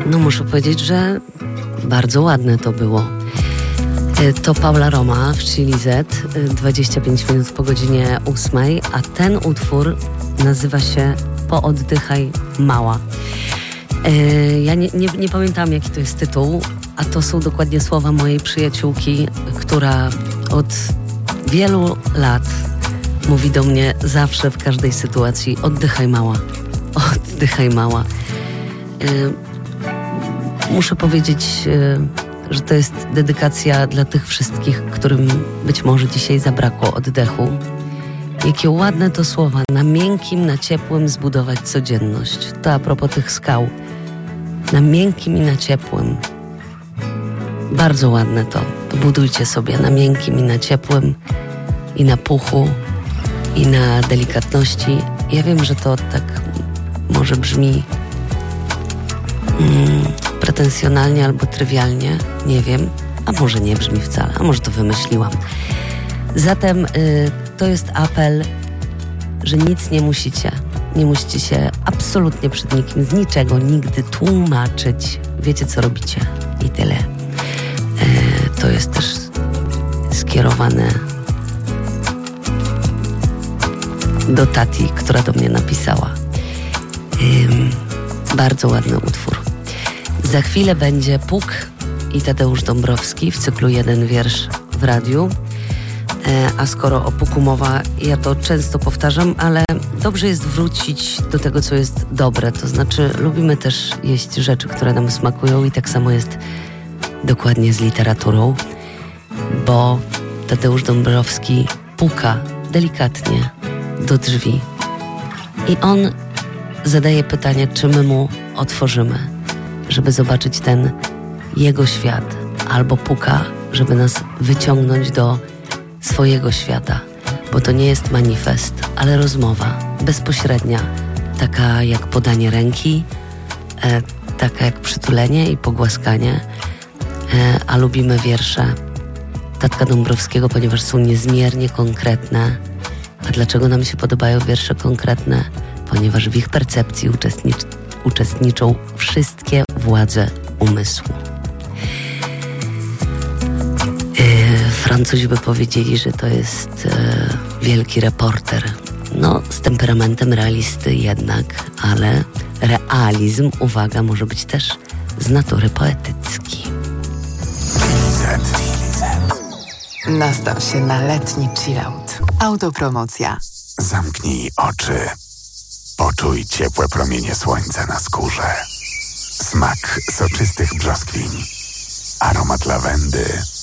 No muszę powiedzieć, że bardzo ładne to było. To Paula Roma w Chili Z, 25 minut po godzinie 8, a ten utwór nazywa się Pooddychaj mała. Ja nie pamiętam, jaki to jest tytuł, a to są dokładnie słowa mojej przyjaciółki, która od wielu lat mówi do mnie zawsze w każdej sytuacji: oddychaj mała, oddychaj mała. Muszę powiedzieć, że to jest dedykacja dla tych wszystkich, którym być może dzisiaj zabrakło oddechu. Jakie ładne to słowa: na miękkim, na ciepłym zbudować codzienność. To a propos tych skał. Na miękkim i na ciepłym. Bardzo ładne to. Budujcie sobie na miękkim i na ciepłym, i na puchu, i na delikatności. Ja wiem, że to tak może brzmi pretensjonalnie albo trywialnie. Nie wiem. A może nie brzmi wcale. A może to wymyśliłam. Zatem to jest apel, że nic nie musicie. Nie musicie się absolutnie przed nikim, z niczego, nigdy tłumaczyć. Wiecie, co robicie i tyle. To jest też skierowane do Tati, która do mnie napisała. Bardzo ładny utwór. Za chwilę będzie Puk i Tadeusz Dąbrowski w cyklu Jeden wiersz w radiu. A skoro o puku mowa, ja to często powtarzam, ale dobrze jest wrócić do tego, co jest dobre. To znaczy, lubimy też jeść rzeczy, które nam smakują, i tak samo jest dokładnie z literaturą, bo Tadeusz Dąbrowski puka delikatnie do drzwi i on zadaje pytanie, czy my mu otworzymy, żeby zobaczyć ten jego świat, albo puka, żeby nas wyciągnąć do swojego świata, bo to nie jest manifest, ale rozmowa bezpośrednia, taka jak podanie ręki, taka jak przytulenie i pogłaskanie, a lubimy wiersze Tatka Dąbrowskiego, ponieważ są niezmiernie konkretne. A dlaczego nam się podobają wiersze konkretne? Ponieważ w ich percepcji uczestniczą wszystkie władze umysłu. Francuzi by powiedzieli, że to jest wielki reporter. No, z temperamentem realisty jednak, ale realizm, uwaga, może być też z natury poetycki. Nastaw się na letni chillout. Autopromocja. Zamknij oczy. Poczuj ciepłe promienie słońca na skórze. Smak soczystych brzoskwiń. Aromat lawendy.